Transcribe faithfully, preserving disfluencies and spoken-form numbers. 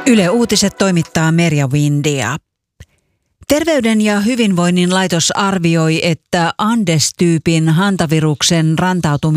Yle Uutiset toimittaa Merja Windia. Terveyden ja hyvinvoinnin laitos arvioi, että Andes-tyypin hantaviruksen rantautuminen